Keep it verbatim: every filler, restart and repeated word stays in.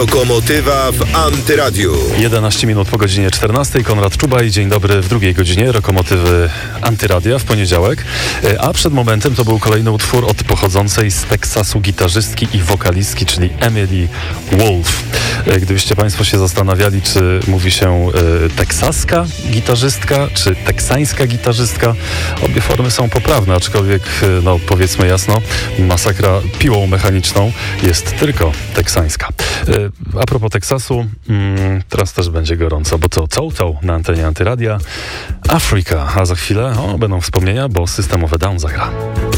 Lokomotywa w Antyradiu. jedenaście minut po godzinie czternastej. Konrad Czubaj, dzień dobry w drugiej godzinie Lokomotywy Antyradia w poniedziałek. A przed momentem to był kolejny utwór od pochodzącej z Teksasu gitarzystki i wokalistki, czyli Emily Wolf. Gdybyście Państwo się zastanawiali, czy mówi się e, teksaska gitarzystka, czy teksańska gitarzystka, obie formy są poprawne, aczkolwiek, no powiedzmy jasno, masakra piłą mechaniczną jest tylko teksańska. E, a propos Teksasu, mm, teraz też będzie gorąco, bo co, co, co na antenie Antyradia, Afryka, a za chwilę o, będą wspomnienia, bo System of a Down zagra.